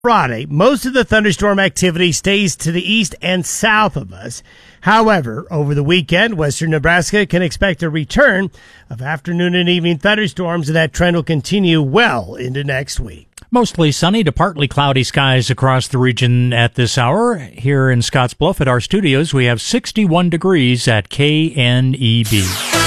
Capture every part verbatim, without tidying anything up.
Friday, most of the thunderstorm activity stays to the east and south of us. However, over the weekend, western Nebraska can expect a return of afternoon and evening thunderstorms, and that trend will continue well into next week. Mostly sunny to partly cloudy skies across the region at this hour. Here in Scottsbluff at our studios, we have sixty-one degrees at K N E B.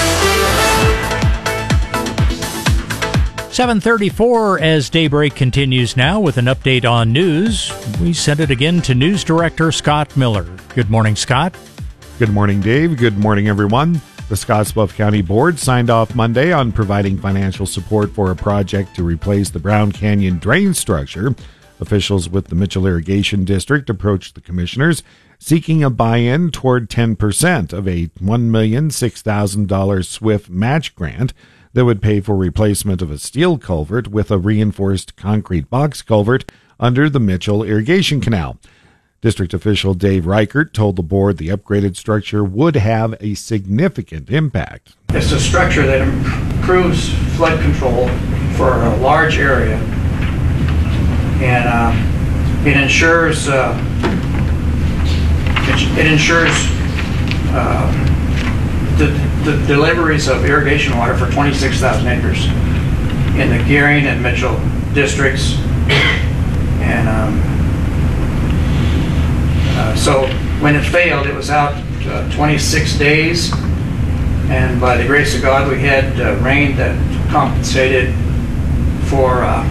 seven thirty-four as daybreak continues now with an update on news. We send it again to News Director Scott Miller. Good morning, Scott. Good morning, Dave. Good morning, everyone. The Scottsbluff County Board signed off Monday on providing financial support for a project to replace the Brown Canyon drain structure. Officials with the Mitchell Irrigation District approached the commissioners seeking a buy-in toward ten percent of a one million six thousand dollars SWIFT match grant that would pay for replacement of a steel culvert with a reinforced concrete box culvert under the Mitchell Irrigation Canal. District official Dave Reichert told the board the upgraded structure would have a significant impact. It's a structure that improves flood control for a large area, and uh, it ensures uh, it, it ensures uh, The, the deliveries of irrigation water for twenty-six thousand acres in the Gearing and Mitchell districts. And um, uh, so when it failed, it was out uh, twenty-six days. And by the grace of God, we had uh, rain that compensated for, uh,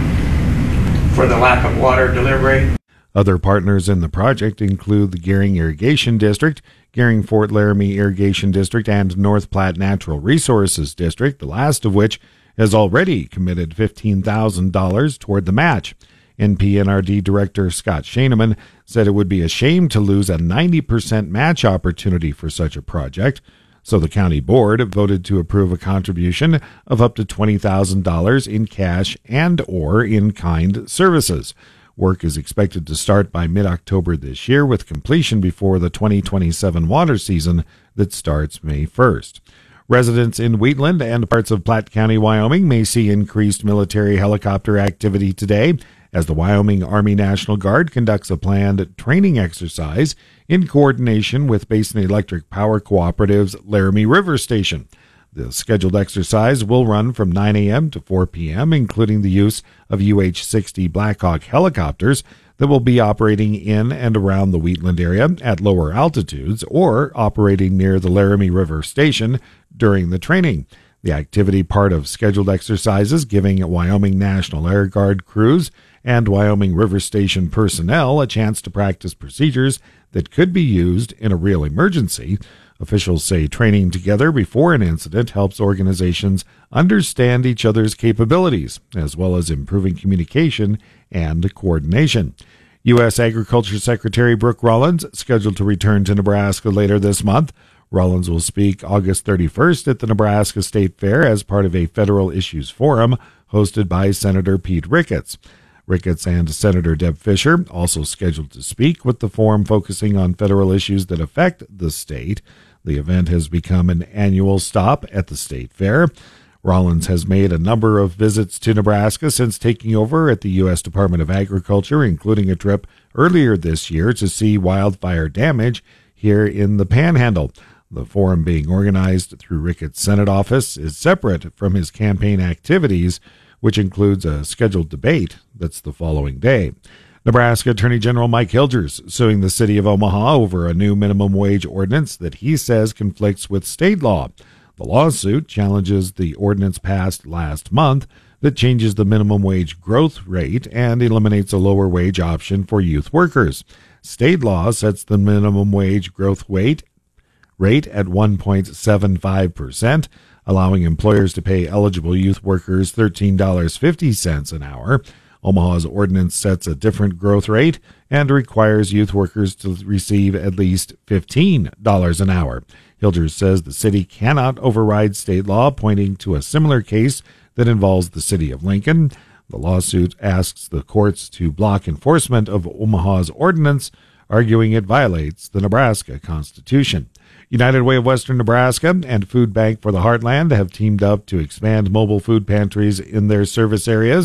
for the lack of water delivery. Other partners in the project include the Gearing Irrigation District, Gearing-Fort Laramie Irrigation District, and North Platte Natural Resources District, the last of which has already committed fifteen thousand dollars toward the match. N P N R D Director Scott Schaineman said it would be a shame to lose a ninety percent match opportunity for such a project, so the county board voted to approve a contribution of up to twenty thousand dollars in cash and or in-kind services. Work is expected to start by mid-October this year, with completion before the twenty twenty-seven water season that starts May first. Residents in Wheatland and parts of Platte County, Wyoming may see increased military helicopter activity today as the Wyoming Army National Guard conducts a planned training exercise in coordination with Basin Electric Power Cooperative's Laramie River Station. The scheduled exercise will run from nine a.m. to four p.m., including the use of U H sixty Blackhawk helicopters that will be operating in and around the Wheatland area at lower altitudes or operating near the Laramie River Station during the training. The activity part of scheduled exercises giving Wyoming National Air Guard crews and Wyoming River Station personnel a chance to practice procedures that could be used in a real emergency. Officials say training together before an incident helps organizations understand each other's capabilities, as well as improving communication and coordination. U S Agriculture Secretary Brooke Rollins, scheduled to return to Nebraska later this month. Rollins will speak August thirty-first at the Nebraska State Fair as part of a federal issues forum hosted by Senator Pete Ricketts. Ricketts and Senator Deb Fischer also scheduled to speak, with the forum focusing on federal issues that affect the state. The event has become an annual stop at the state fair. Rollins has made a number of visits to Nebraska since taking over at the U S Department of Agriculture, including a trip earlier this year to see wildfire damage here in the Panhandle. The forum, being organized through Ricketts' Senate office, is separate from his campaign activities, which includes a scheduled debate that's the following day. Nebraska Attorney General Mike Hilgers suing the city of Omaha over a new minimum wage ordinance that he says conflicts with state law. The lawsuit challenges the ordinance passed last month that changes the minimum wage growth rate and eliminates a lower wage option for youth workers. State law sets the minimum wage growth rate rate at one point seven five percent, allowing employers to pay eligible youth workers thirteen dollars and fifty cents an hour. Omaha's ordinance sets a different growth rate and requires youth workers to receive at least fifteen dollars an hour. Hilgers says the city cannot override state law, pointing to a similar case that involves the city of Lincoln. The lawsuit asks the courts to block enforcement of Omaha's ordinance, arguing it violates the Nebraska Constitution. United Way of Western Nebraska and Food Bank for the Heartland have teamed up to expand mobile food pantries in their service areas.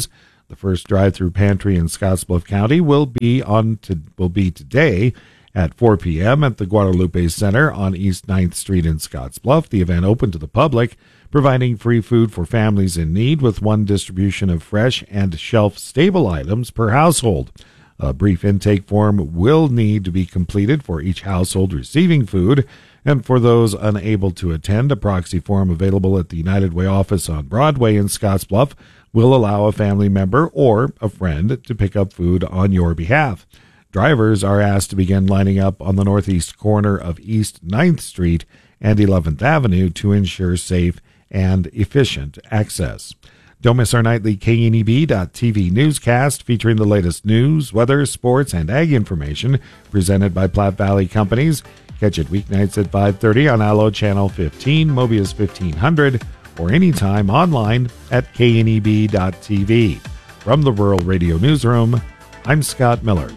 The first drive-through pantry in Scottsbluff County will be on to, will be today at four p.m. at the Guadalupe Center on East ninth Street in Scottsbluff. The event open to the public, providing free food for families in need with one distribution of fresh and shelf-stable items per household. A brief intake form will need to be completed for each household receiving food, and for those unable to attend, a proxy form available at the United Way office on Broadway in Scottsbluff will allow a family member or a friend to pick up food on your behalf. Drivers are asked to begin lining up on the northeast corner of East ninth Street and eleventh Avenue to ensure safe and efficient access. Don't miss our nightly K N E B dot T V newscast featuring the latest news, weather, sports, and ag information presented by Platte Valley Companies. Catch it weeknights at five thirty on Allo Channel fifteen, Mobius fifteen hundred, or anytime online at K N E B dot T V. From the Rural Radio Newsroom, I'm Scott Miller.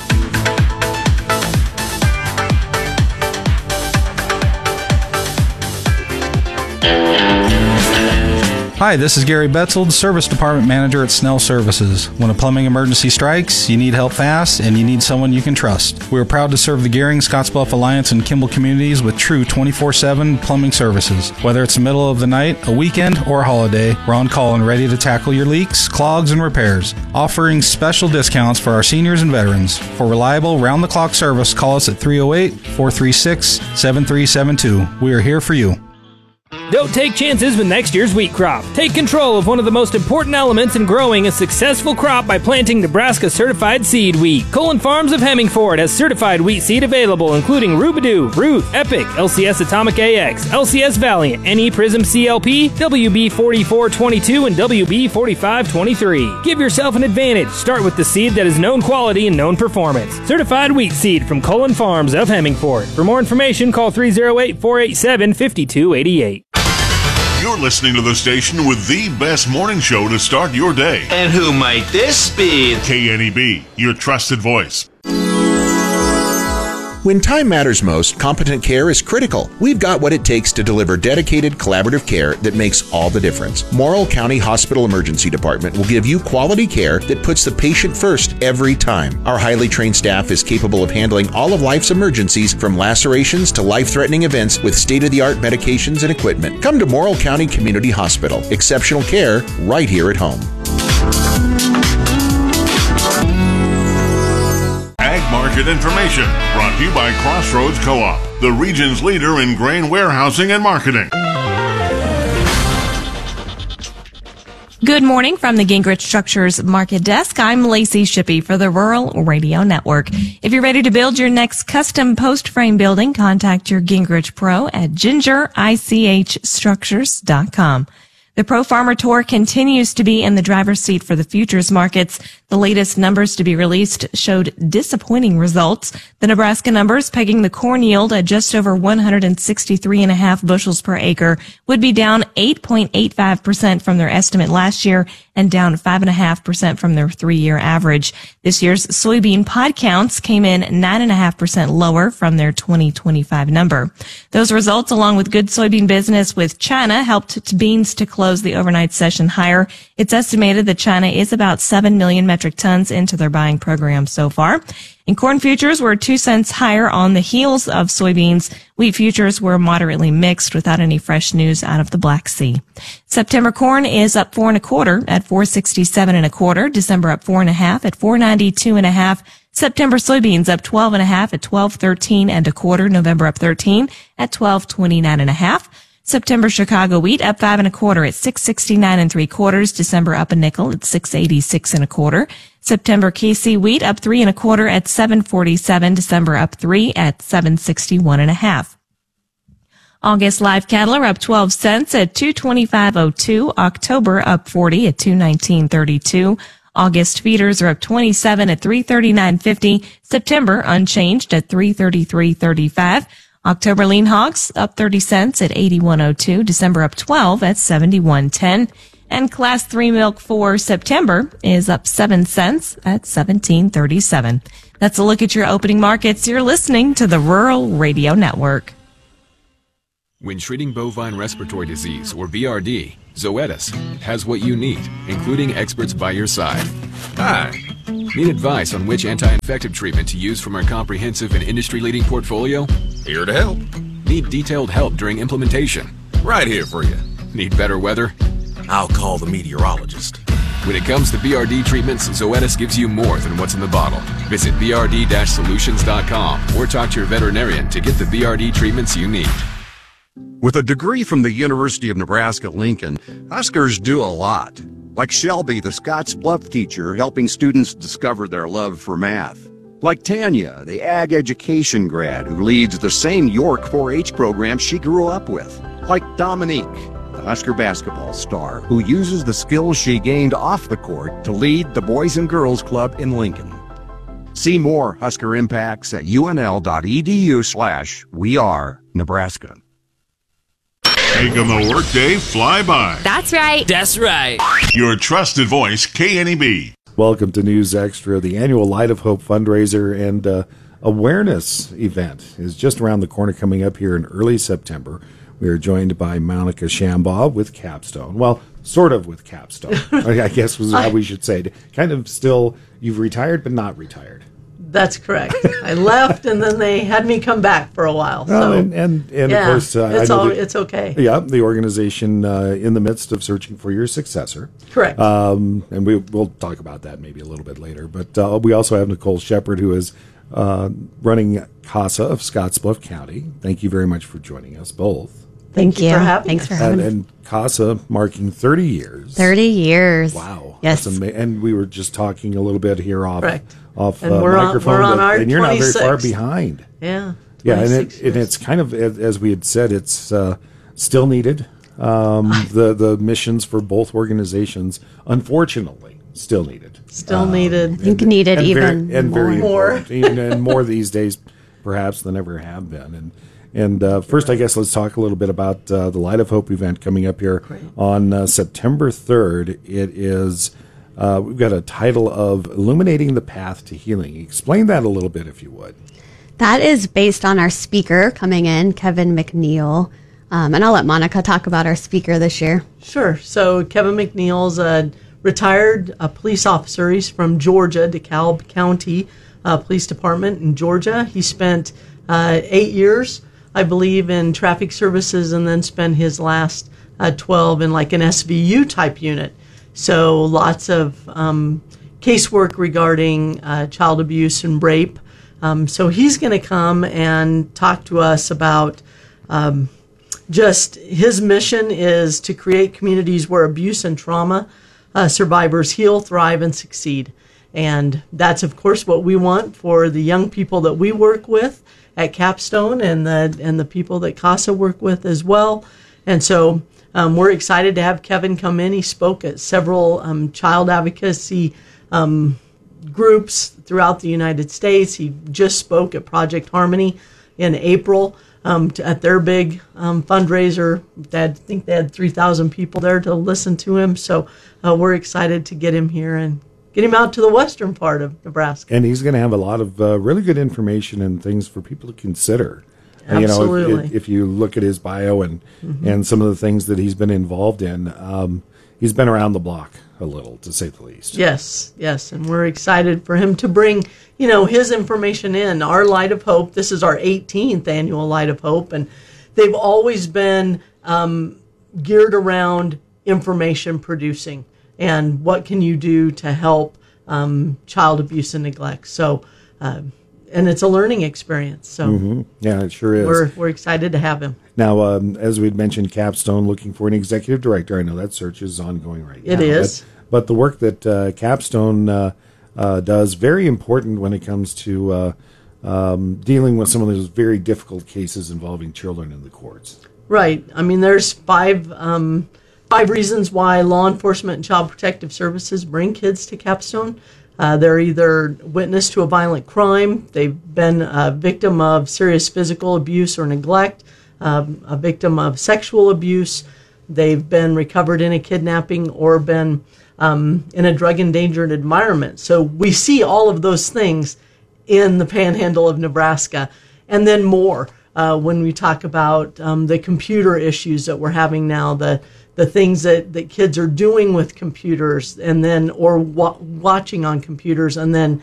Hi, this is Gary Betzold, Service Department Manager at Snell Services. When a plumbing emergency strikes, you need help fast, and you need someone you can trust. We are proud to serve the Gehring, Scottsbluff Alliance, and Kimball communities with true twenty-four seven plumbing services. Whether it's the middle of the night, a weekend, or a holiday, we're on call and ready to tackle your leaks, clogs, and repairs. Offering special discounts for our seniors and veterans. For reliable, round-the-clock service, call us at three oh eight, four three six, seven three seven two. We are here for you. Don't take chances with next year's wheat crop. Take control of one of the most important elements in growing a successful crop by planting Nebraska certified seed wheat. Colin Farms of Hemmingford has certified wheat seed available, including Rubidoo, Ruth, Epic, L C S Atomic A X, L C S Valiant, N E Prism C L P, W B forty-four twenty-two, and W B forty-five twenty-three. Give yourself an advantage. Start with the seed that is known quality and known performance. Certified wheat seed from Colin Farms of Hemmingford. For more information, call three oh eight, four eight seven, five two eight eight. You're listening to the station with the best morning show to start your day. And who might this be? K N E B, your trusted voice. When time matters most, competent care is critical. We've got what it takes to deliver dedicated, collaborative care that makes all the difference. Morrill County Hospital Emergency Department will give you quality care that puts the patient first every time. Our highly trained staff is capable of handling all of life's emergencies, from lacerations to life-threatening events, with state-of-the-art medications and equipment. Come to Morrill County Community Hospital. Exceptional care right here at home. Market information brought to you by Crossroads Co-op, the region's leader in grain warehousing and marketing. Good morning from the Gingrich Structures Market Desk. I'm Lacey Shippey for the Rural Radio Network. If you're ready to build your next custom post frame building, contact your Gingrich Pro at ginger ich structures dot com. The Pro Farmer Tour continues to be in the driver's seat for the futures markets. The latest numbers to be released showed disappointing results. The Nebraska numbers, pegging the corn yield at just over one hundred sixty-three and a half bushels per acre, would be down eight point eight five percent from their estimate last year and down five point five percent from their three-year average. This year's soybean pod counts came in nine point five percent lower from their twenty twenty-five number. Those results, along with good soybean business with China, helped beans to close the overnight session higher. It's estimated that China is about seven million metric tons into their buying program so far. And corn futures were two cents higher on the heels of soybeans. Wheat futures were moderately mixed without any fresh news out of the Black Sea. September corn is up four and a quarter at four sixty-seven and a quarter. December up four and a half at four ninety-two and a half. September soybeans up twelve and a half at twelve thirteen and a quarter. November up thirteen at twelve twenty-nine and a half. September Chicago wheat up five and a quarter at six sixty-nine and three quarters. December up a nickel at six eighty-six and a quarter. September K C wheat up three and a quarter at seven forty-seven. December up three at seven sixty-one and a half. August live cattle are up twelve cents at two twenty-five oh two. October up forty at two nineteen thirty-two. August feeders are up twenty-seven at three thirty-nine fifty. September unchanged at three thirty-three thirty-five. October lean hogs up thirty cents at eighty-one oh two. December up twelve at seventy-one ten. And class three milk for September is up seven cents at seventeen thirty-seven. That's a look at your opening markets. You're listening to the Rural Radio Network. When treating bovine respiratory disease, or B R D, Zoetis has what you need, including experts by your side. Hi. Need advice on which anti-infective treatment to use from our comprehensive and industry-leading portfolio? Here to help. Need detailed help during implementation? Right here for you. Need better weather? I'll call the meteorologist. When it comes to B R D treatments, Zoetis gives you more than what's in the bottle. Visit b r d dash solutions dot com or talk to your veterinarian to get the B R D treatments you need. With a degree from the University of Nebraska-Lincoln, Huskers do a lot. Like Shelby, the Scottsbluff teacher, helping students discover their love for math. Like Tanya, the ag education grad who leads the same York four H program she grew up with. Like Dominique, the Husker basketball star who uses the skills she gained off the court to lead the Boys and Girls Club in Lincoln. See more Husker impacts at unl.edu slash we are Nebraska. Making the workday fly by. That's right. That's right. Your trusted voice, K N E B. Welcome to News Extra. The annual Light of Hope fundraiser and uh, awareness event is just around the corner, coming up here in early September. We are joined by Monica Shambaugh with Capstone. Well, sort of with Capstone, I guess was how we should say it. Kind of still, you've retired, but not retired. That's correct. I left, and then they had me come back for a while. So, oh, and and, and yeah, of course, uh, it's I know all that, it's okay. Yeah, the organization uh, in the midst of searching for your successor. Correct. Um, and we we'll talk about that maybe a little bit later. But uh, we also have Nicole Shepard, who is uh, running CASA of Scottsbluff County. Thank you very much for joining us both. Thank, Thank you. For having Thanks us. for having and, us. and CASA marking thirty years. thirty years. Wow. Yes. That's ama- and we were just talking a little bit here off. Correct. Off and uh, we're microphone, on, we're on that, our and you're not very far twenty-six. behind. Yeah. Yeah, and, it, and it's kind of, as we had said, it's uh, still needed. Um, the the missions for both organizations, unfortunately, still needed. Still um, needed. I think needed and even very, and more. very More. important, and more these days, perhaps than ever have been. And and uh, first, I guess let's talk a little bit about uh, the Light of Hope event coming up here Great. on uh, September third. It is. Uh, we've got a title of Illuminating the Path to Healing. Explain that a little bit, if you would. That is based on our speaker coming in, Kevin McNeil. Um, and I'll let Monica talk about our speaker this year. Sure. So Kevin McNeil's a retired uh, police officer. He's from Georgia, DeKalb County uh, Police Department in Georgia. He spent uh, eight years, I believe, in traffic services, and then spent his last uh, twelve in like an S V U type unit. So lots of um, casework regarding uh, child abuse and rape. Um, so he's going to come and talk to us about um, just his mission is to create communities where abuse and trauma uh, survivors heal, thrive, and succeed. And that's, of course, what we want for the young people that we work with at Capstone and the and the people that CASA work with as well. And so Um, we're excited to have Kevin come in. He spoke at several um, child advocacy um, groups throughout the United States. He just spoke at Project Harmony in April um, to, at their big um, fundraiser. They had, I think they had three thousand people there to listen to him. So uh, we're excited to get him here and get him out to the western part of Nebraska. And he's going to have a lot of uh, really good information and things for people to consider. Absolutely. You know, if, if you look at his bio and mm-hmm. and some of the things that he's been involved in, um, he's been around the block a little, to say the least. Yes, yes, and we're excited for him to bring, you know, his information in. Our Light of Hope, this is our eighteenth annual Light of Hope, and they've always been um, geared around information producing and what can you do to help um, child abuse and neglect. So, uh, and it's a learning experience. So, mm-hmm. yeah, it sure is. We're we're excited to have him. Now, um, as we'd mentioned, Capstone looking for an executive director. I know that search is ongoing right now. It is. But, but the work that uh, Capstone uh, uh, does, very important when it comes to uh, um, dealing with some of those very difficult cases involving children in the courts. Right. I mean, there's five um, five reasons why law enforcement and child protective services bring kids to Capstone. Uh, they're either witness to a violent crime, they've been a victim of serious physical abuse or neglect, um, a victim of sexual abuse, they've been recovered in a kidnapping, or been um, in a drug-endangered environment. So we see all of those things in the panhandle of Nebraska, and then more. uh, when we talk about um, the computer issues that we're having now, the the things that, that kids are doing with computers and then or wa- watching on computers and then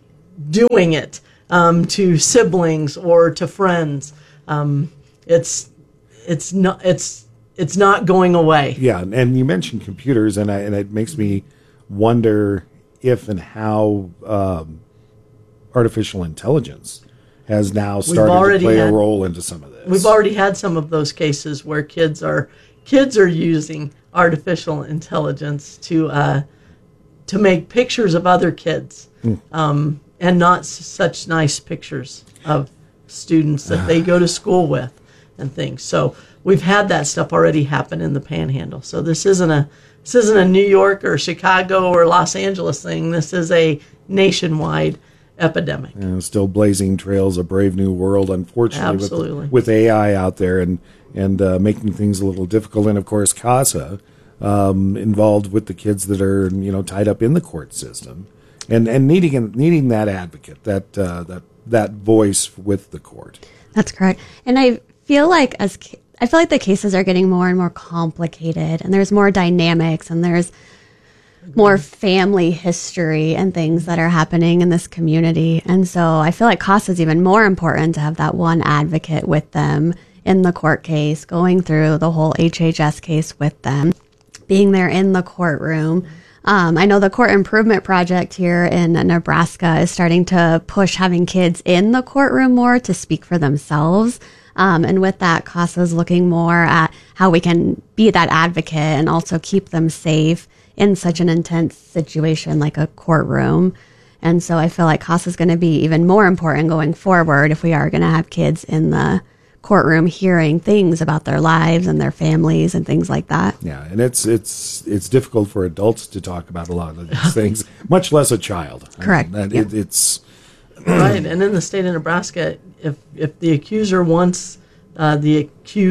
doing it um, to siblings or to friends. Um, it's it's not it's it's not going away. Yeah, and you mentioned computers, and I, and it makes me wonder if and how um, artificial intelligence has now started to play had, a role into some of this. We've already had some of those cases where kids are kids are using artificial intelligence to uh, to make pictures of other kids, mm. um, and not s- such nice pictures of students that they go to school with and things. So we've had that stuff already happen in the Panhandle. So this isn't a this isn't a New York or Chicago or Los Angeles thing. This is a nationwide epidemic. Uh, still blazing trails, a brave new world, unfortunately, Absolutely. with, with A I out there and and uh, making things a little difficult. And of course, CASA um, involved with the kids that are you know tied up in the court system, and and needing needing that advocate, that uh, that that voice with the court. That's correct. And I feel like as I feel like the cases are getting more and more complicated, and there's more dynamics, and there's more family history and things that are happening in this community. And so I feel like CASA is even more important to have that one advocate with them in the court case, going through the whole H H S case with them, being there in the courtroom. Um, I know the Court Improvement Project here in Nebraska is starting to push having kids in the courtroom more to speak for themselves. Um, and with that, CASA is looking more at how we can be that advocate and also keep them safe in such an intense situation like a courtroom. And so I feel like CASA is going to be even more important going forward if we are going to have kids in the courtroom hearing things about their lives and their families and things like that. Yeah, and it's it's it's difficult for adults to talk about a lot of these things, much less a child. Correct. I mean, that, yeah. it, it's right, and in the state of Nebraska, if if the accuser wants uh, the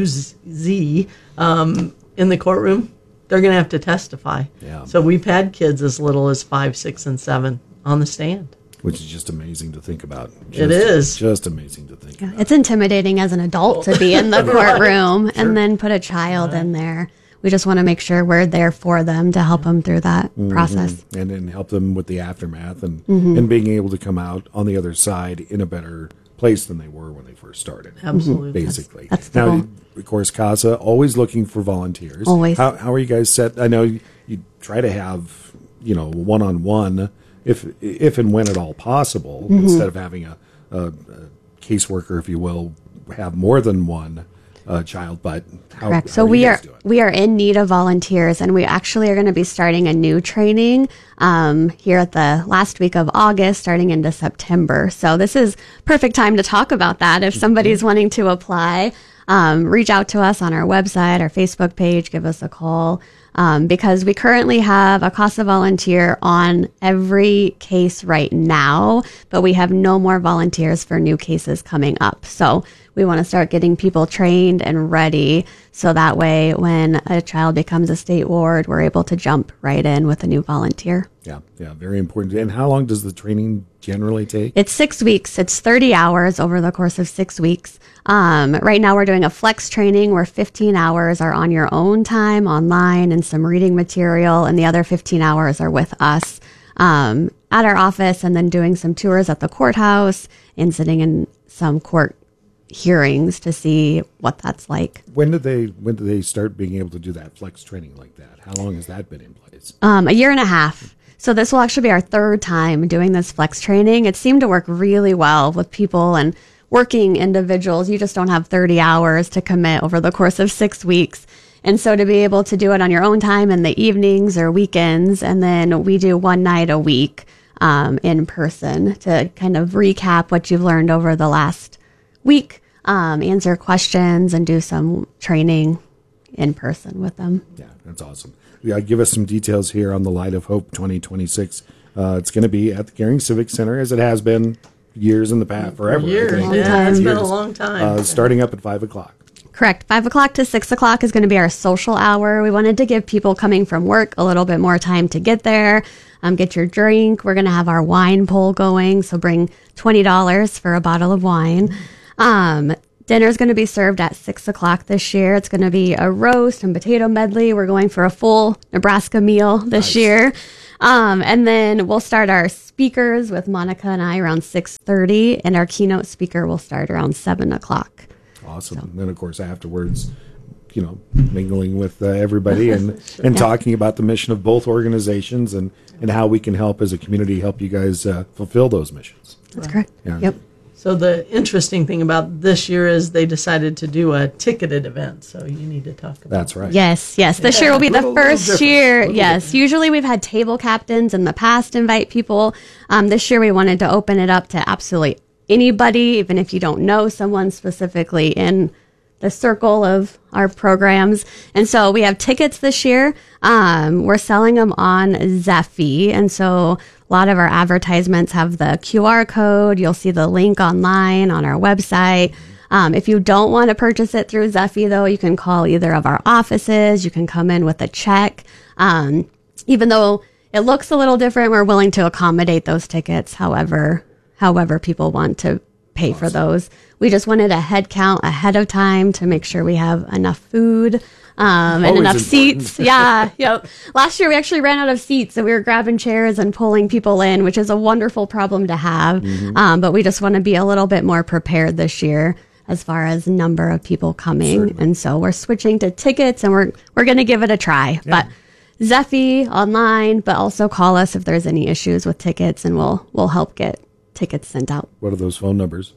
accusee um, in the courtroom, they're going to have to testify. Yeah. So we've had kids as little as five, six, and seven on the stand. Which is just amazing to think about. Just, it is. Just amazing to think yeah, about. It's intimidating as an adult to be in the courtroom right. and sure. then put a child right. in there. We just want to make sure we're there for them to help them through that mm-hmm. process. And then help them with the aftermath and, mm-hmm. and being able to come out on the other side in a better place than they were when they first started. Absolutely. Basically. That's, that's the now, goal. Of course, CASA, always looking for volunteers. Always. How, how are you guys set? I know you, you try to have, you know, one-on-one if if and when at all possible, mm-hmm. instead of having a, a, a caseworker, if you will, have more than one uh, child. But how, correct. How so are we you are guys doing? we are in need of volunteers, and we actually are going to be starting a new training um, here at the last week of August, starting into September. So this is perfect time to talk about that. If somebody's mm-hmm. wanting to apply, um, reach out to us on our website, our Facebook page, give us a call. Um, because we currently have a CASA volunteer on every case right now, but we have no more volunteers for new cases coming up. So we want to start getting people trained and ready so that way when a child becomes a state ward, we're able to jump right in with a new volunteer. Yeah, yeah, very important. And how long does the training generally take? It's six weeks. It's thirty hours over the course of six weeks. Um, right now we're doing a flex training where fifteen hours are on your own time online and some reading material, and the other fifteen hours are with us um, at our office, and then doing some tours at the courthouse and sitting in some court hearings to see what that's like. When did they when did they start being able to do that flex training like that? How long has that been in place? Um, a year and a half. So this will actually be our third time doing this flex training. It seemed to work really well with people and working individuals. You just don't have thirty hours to commit over the course of six weeks. And so to be able to do it on your own time in the evenings or weekends, and then we do one night a week um, in person to kind of recap what you've learned over the last week, um, answer questions, and do some training in person with them. Yeah, that's awesome. Yeah, give us some details here on the Light of Hope twenty twenty-six. Uh, it's going to be at the Gering Civic Center, as it has been years in the past, forever. For years, I think. yeah, it's years. been a long time. Uh, starting up at five o'clock. Correct. Five o'clock to six o'clock is going to be our social hour. We wanted to give people coming from work a little bit more time to get there, um, get your drink. We're going to have our wine poll going, so bring twenty dollars for a bottle of wine. Um, Dinner's going to be served at six o'clock this year. It's going to be a roast and potato medley. We're going for a full Nebraska meal this nice. year. Um, and then we'll start our speakers with Monica and I around six thirty, and our keynote speaker will start around seven o'clock. Awesome. So. And then, of course, afterwards, you know, mingling with uh, everybody and, sure. and yeah. talking about the mission of both organizations and, and how we can help as a community help you guys uh, fulfill those missions. That's right. correct. Yeah. Yep. So the interesting thing about this year is they decided to do a ticketed event. So you need to talk about That's right. Yes, yes. This yeah. year will be little, the first year. Yes. Different. Usually we've had table captains in the past invite people. Um, this year we wanted to open it up to absolutely anybody, even if you don't know someone specifically in the circle of our programs. And so we have tickets this year. Um, we're selling them on Zeffy. And so a lot of our advertisements have the Q R code. You'll see the link online on our website. Um, if you don't want to purchase it through Zeffy, though, you can call either of our offices. You can come in with a check. Um, even though it looks a little different, we're willing to accommodate those tickets however, however people want to pay awesome. for those. We just wanted a head count ahead of time to make sure we have enough food um, and Always enough important. seats. Yeah, yep. Last year we actually ran out of seats, so we were grabbing chairs and pulling people in, which is a wonderful problem to have. Mm-hmm. Um, but we just want to be a little bit more prepared this year as far as number of people coming. Certainly. And so we're switching to tickets, and we're we're going to give it a try. Yeah. But Zeffy online, but also call us if there's any issues with tickets, and we'll we'll help get tickets sent out. What are those phone numbers?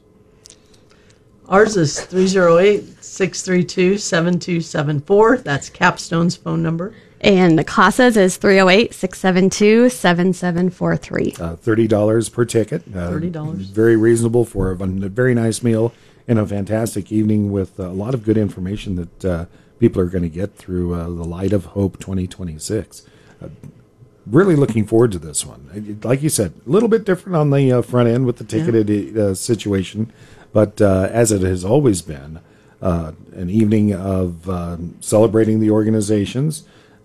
Ours is three oh eight, six three two, seven two seven four. That's Capstone's phone number. And the CASA's is three oh eight, six seven two, seven seven four three. Uh, thirty dollars per ticket. Uh, thirty dollars. Very reasonable for a, a very nice meal and a fantastic evening with a lot of good information that uh, people are going to get through uh, the Light of Hope twenty twenty-six. Uh, really looking forward to this one. Like you said, a little bit different on the uh, front end with the ticketed yeah. uh, situation. But uh, as it has always been, uh, an evening of uh, celebrating the organizations,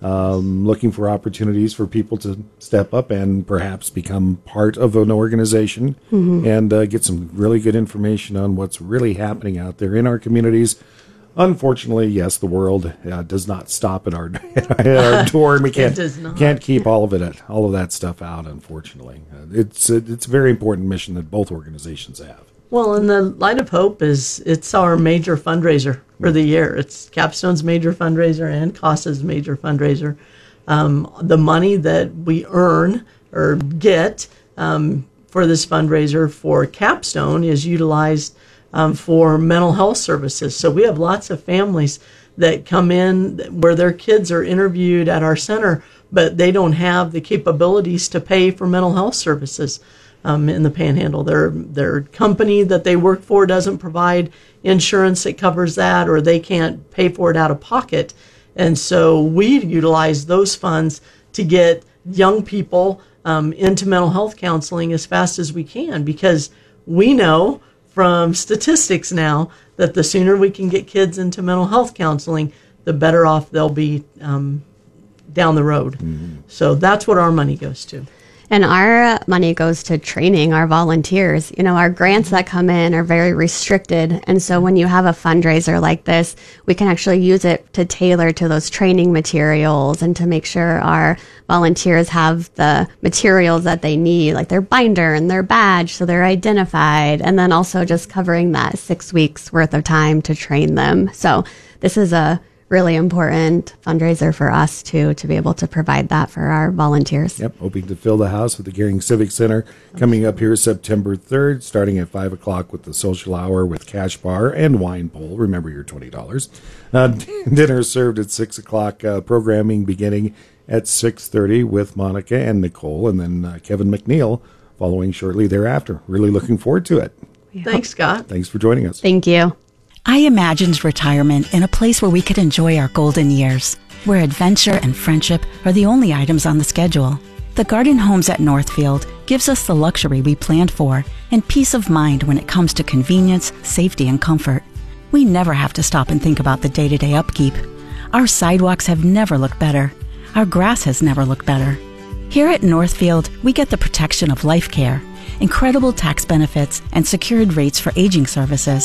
um, looking for opportunities for people to step up and perhaps become part of an organization mm-hmm. and uh, get some really good information on what's really happening out there in our communities. Unfortunately, yes, the world uh, does not stop at our at our door, and we can't can't keep all of it at, all of that stuff out. Unfortunately, uh, it's a, it's a very important mission that both organizations have. Well, and the Light of Hope is, it's our major fundraiser for the year. It's Capstone's major fundraiser and CASA's major fundraiser. Um, the money that we earn or get um, for this fundraiser for Capstone is utilized um, for mental health services. So we have lots of families that come in where their kids are interviewed at our center, but they don't have the capabilities to pay for mental health services. Um, in the Panhandle, their their company that they work for doesn't provide insurance that covers that, or they can't pay for it out of pocket, and so we utilize those funds to get young people um, into mental health counseling as fast as we can, because we know from statistics now that the sooner we can get kids into mental health counseling, the better off they'll be um, down the road. Mm-hmm. So that's what our money goes to. And our money goes to training our volunteers. You know, our grants that come in are very restricted. And so when you have a fundraiser like this, we can actually use it to tailor to those training materials and to make sure our volunteers have the materials that they need, like their binder and their badge, so they're identified. And then also just covering that six weeks worth of time to train them. So this is a really important fundraiser for us too, to be able to provide that for our volunteers. Yep, hoping to fill the house with the Gering Civic Center coming up here September third, starting at five o'clock with the social hour with cash bar and wine bowl. Remember your twenty dollars. Uh, dinner served at six o'clock, uh, programming beginning at six thirty with Monica and Nicole, and then uh, Kevin McNeil following shortly thereafter. Really looking forward to it. Thanks, Scott. Thanks for joining us. Thank you. I imagined retirement in a place where we could enjoy our golden years, where adventure and friendship are the only items on the schedule. The Garden Homes at Northfield gives us the luxury we planned for and peace of mind when it comes to convenience, safety, and comfort. We never have to stop and think about the day-to-day upkeep. Our sidewalks have never looked better. Our grass has never looked better. Here at Northfield, we get the protection of life care, incredible tax benefits, and secured rates for aging services.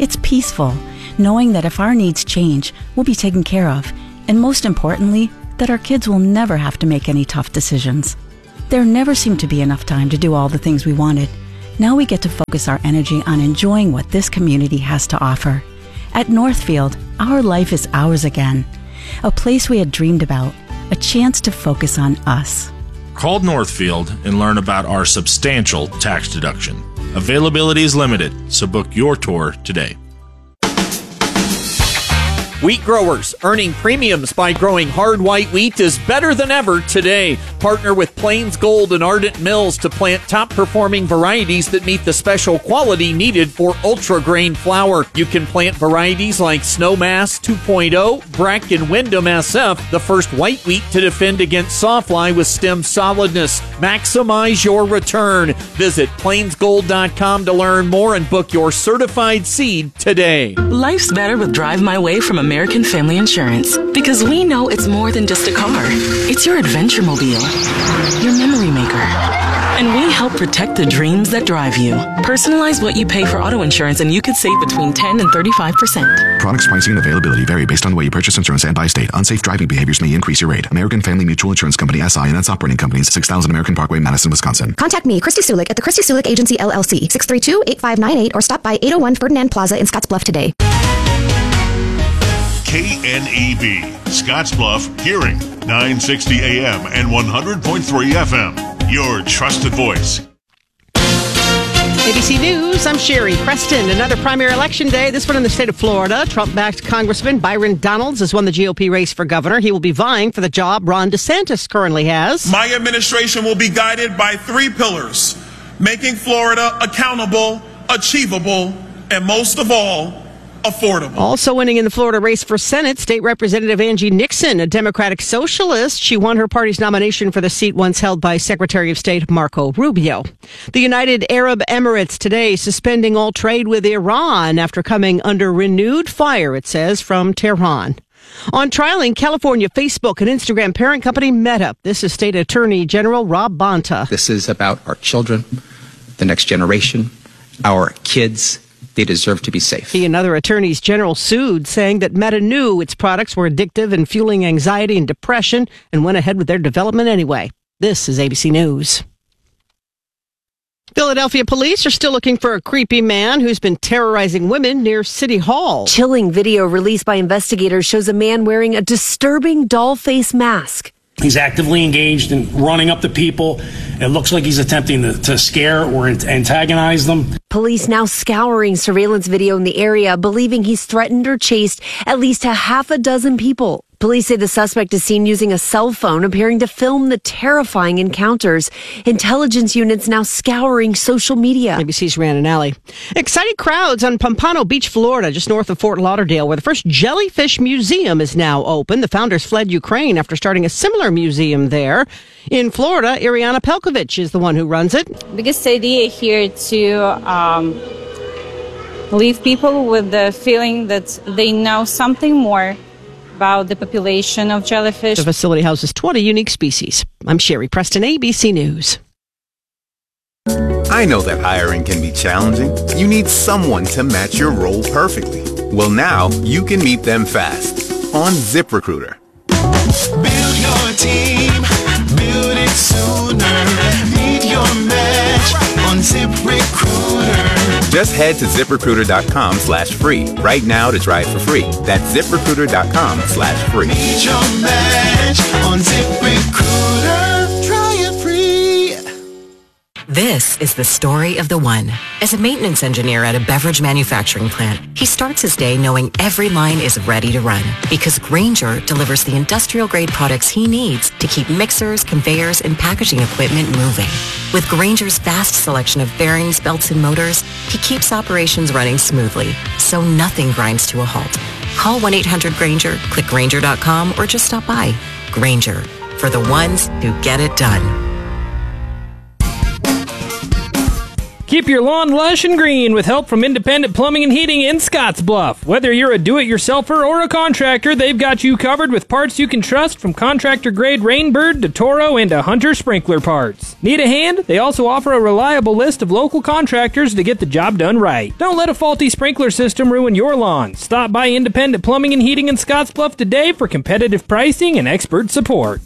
It's peaceful, knowing that if our needs change, we'll be taken care of, and most importantly, that our kids will never have to make any tough decisions. There never seemed to be enough time to do all the things we wanted. Now we get to focus our energy on enjoying what this community has to offer. At Northfield, our life is ours again. A place we had dreamed about, a chance to focus on us. Call Northfield and learn about our substantial tax deduction. Availability is limited, so book your tour today. Wheat growers earning premiums by growing hard white wheat is better than ever today. Partner with Plains Gold and Ardent Mills to plant top-performing varieties that meet the special quality needed for ultra-grain flour. You can plant varieties like Snowmass two point oh, Breck, and Wyndham S F, the first white wheat to defend against sawfly with stem solidness. Maximize your return. Visit plains gold dot com to learn more and book your certified seed today. Life's better with Drive My Way from American Family Insurance, because we know it's more than just a car. It's your adventure mobile, your memory maker. And we help protect the dreams that drive you. Personalize what you pay for auto insurance and you could save between ten and thirty-five percent. Products, pricing, and availability vary based on the way you purchase insurance and by state. Unsafe driving behaviors may increase your rate. American Family Mutual Insurance Company, S I and its operating companies, six thousand American Parkway, Madison, Wisconsin. Contact me, Christy Sulik, at the Christy Sulik Agency, L L C, six three two, eight five nine eight, or stop by eight oh one Ferdinand Plaza in Scottsbluff today. K N E B, Scottsbluff, Hearing, nine sixty A M and one hundred point three F M. Your trusted voice. A B C News, I'm Sherry Preston. Another primary election day, this one in the state of Florida. Trump-backed Congressman Byron Donalds has won the G O P race for governor. He will be vying for the job Ron DeSantis currently has. My administration will be guided by three pillars: making Florida accountable, achievable, and most of all, affordable. Also winning in the Florida race for Senate, State Representative Angie Nixon, a Democratic socialist. She won her party's nomination for the seat once held by Secretary of State Marco Rubio. The United Arab Emirates today suspending all trade with Iran after coming under renewed fire, it says, from Tehran. On trial in California, Facebook and Instagram parent company Meta. This is State Attorney General Rob Bonta. This is about our children, the next generation, our kids. They deserve to be safe. He and other attorneys general sued, saying that Meta knew its products were addictive and fueling anxiety and depression and went ahead with their development anyway. This is A B C News. Philadelphia police are still looking for a creepy man who's been terrorizing women near City Hall. Chilling video released by investigators shows a man wearing a disturbing doll face mask. He's actively engaged in running up to people. It looks like he's attempting to, to scare or antagonize them. Police now scouring surveillance video in the area, believing he's threatened or chased at least a half a dozen people. Police say the suspect is seen using a cell phone, appearing to film the terrifying encounters. Intelligence units now scouring social media. A B C's Rhiannon Alley. Excited crowds on Pompano Beach, Florida, just north of Fort Lauderdale, where the first jellyfish museum is now open. The founders fled Ukraine after starting a similar museum there. In Florida, Ariana Pelkovich is the one who runs it. Biggest idea here to um, leave people with the feeling that they know something more about the population of jellyfish. The facility houses twenty unique species. I'm Sherry Preston, A B C News. I know that hiring can be challenging. You need someone to match your role perfectly. Well, now you can meet them fast on ZipRecruiter. Build your team, build it sooner. Meet your match on ZipRecruiter. Just head to ZipRecruiter.com slash free right now to try it for free. That's ZipRecruiter.com slash free. Meet your match on ZipRecruiter. Try it free. This is the story of the one. As a maintenance engineer at a beverage manufacturing plant, he starts his day knowing every line is ready to run because Grainger delivers the industrial-grade products he needs to keep mixers, conveyors, and packaging equipment moving. With Grainger's vast selection of bearings, belts, and motors, he keeps operations running smoothly, so nothing grinds to a halt. Call one eight hundred Grainger, click Grainger dot com, or just stop by. Grainger, for the ones who get it done. Keep your lawn lush and green with help from Independent Plumbing and Heating in Scottsbluff. Whether you're a do-it-yourselfer or a contractor, they've got you covered with parts you can trust, from contractor-grade Rainbird to Toro and to Hunter sprinkler parts. Need a hand? They also offer a reliable list of local contractors to get the job done right. Don't let a faulty sprinkler system ruin your lawn. Stop by Independent Plumbing and Heating in Scottsbluff today for competitive pricing and expert support.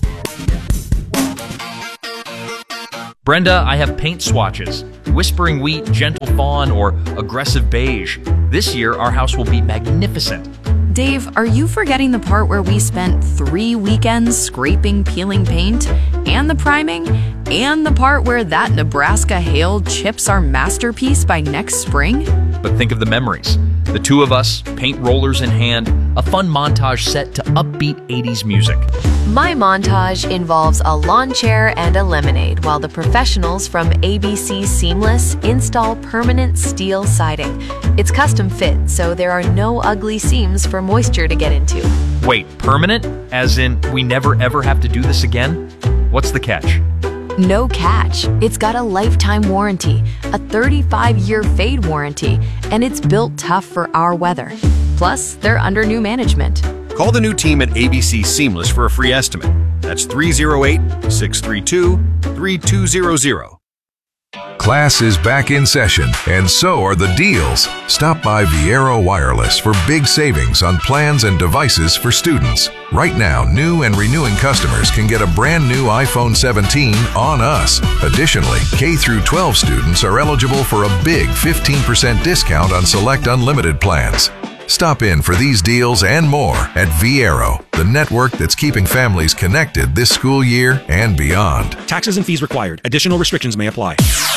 Brenda, I have paint swatches. Whispering Wheat, Gentle Fawn, or Aggressive Beige. This year, our house will be magnificent. Dave, are you forgetting the part where we spent three weekends scraping, peeling paint, and the priming, and the part where that Nebraska hail chips our masterpiece by next spring? But think of the memories. The two of us, paint rollers in hand, a fun montage set to upbeat eighties music. My montage involves a lawn chair and a lemonade, while the professionals from A B C Seamless install permanent steel siding. It's custom fit, so there are no ugly seams for moisture to get into. Wait, permanent? As in, we never ever have to do this again? What's the catch? No catch. It's got a lifetime warranty, a thirty-five year fade warranty, and it's built tough for our weather. Plus, they're under new management. Call the new team at A B C Seamless for a free estimate. That's three oh eight, six three two, three two zero zero. Class is back in session, and so are the deals. Stop by Viero Wireless for big savings on plans and devices for students. Right now, new and renewing customers can get a brand new iPhone seventeen on us. Additionally, K through twelve students are eligible for a big fifteen percent discount on select unlimited plans. Stop in for these deals and more at Viero, the network that's keeping families connected this school year and beyond. Taxes and fees required. Additional restrictions may apply.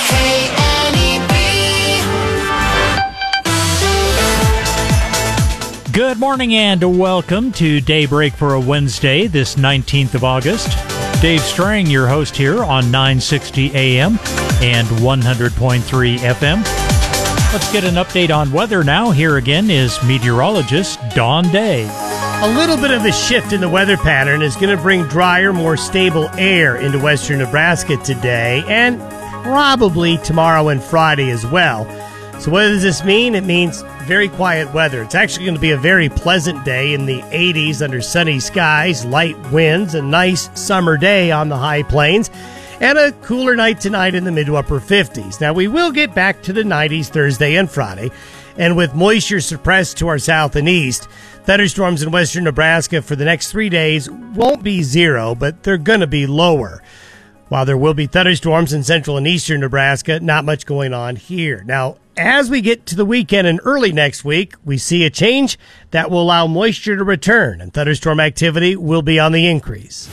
Good morning and welcome to Daybreak for a Wednesday, this nineteenth of August. Dave Strang, your host here on nine sixty A M and one hundred point three F M. Let's get an update on weather now. Here again is meteorologist Don Day. A little bit of a shift in the weather pattern is going to bring drier, more stable air into western Nebraska today and probably tomorrow and Friday as well. So what does this mean? It means very quiet weather. It's actually going to be a very pleasant day in the eighties under sunny skies, light winds, a nice summer day on the high plains, and a cooler night tonight in the mid to upper fifties. Now, we will get back to the nineties Thursday and Friday, and with moisture suppressed to our south and east, thunderstorms in western Nebraska for the next three days won't be zero, but they're going to be lower. While there will be thunderstorms in central and eastern Nebraska, not much going on here. Now, as we get to the weekend and early next week, we see a change that will allow moisture to return, and thunderstorm activity will be on the increase.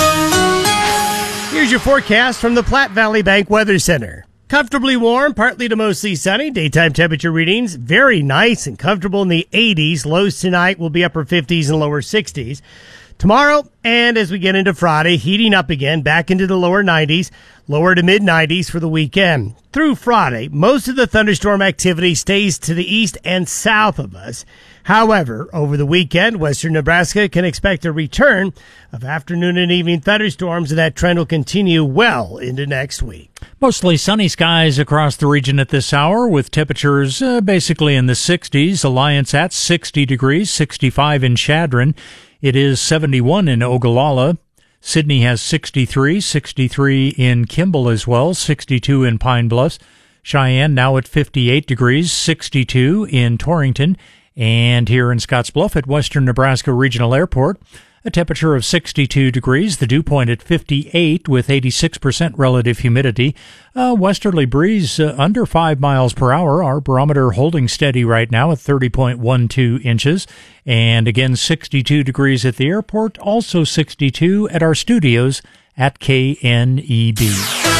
Here's your forecast from the Platte Valley Bank Weather Center. Comfortably warm, partly to mostly sunny. Daytime temperature readings very nice and comfortable in the eighties. Lows tonight will be upper fifties and lower sixties. Tomorrow, and as we get into Friday, heating up again, back into the lower nineties, lower to mid nineties for the weekend. Through Friday, most of the thunderstorm activity stays to the east and south of us. However, over the weekend, western Nebraska can expect a return of afternoon and evening thunderstorms, and that trend will continue well into next week. Mostly sunny skies across the region at this hour, with temperatures uh, basically in the sixties. Alliance at sixty degrees, sixty-five in Chadron. It is seventy-one in Ogallala. Sydney has sixty-three, sixty-three in Kimball as well, sixty-two in Pine Bluffs. Cheyenne now at fifty-eight degrees, sixty-two in Torrington. And here in Scottsbluff at Western Nebraska Regional Airport, a temperature of sixty-two degrees, the dew point at fifty-eight with eighty-six percent relative humidity. A westerly breeze uh, under five miles per hour. Our barometer holding steady right now at thirty point one two inches. And again, sixty-two degrees at the airport, also sixty-two at our studios at K N E B.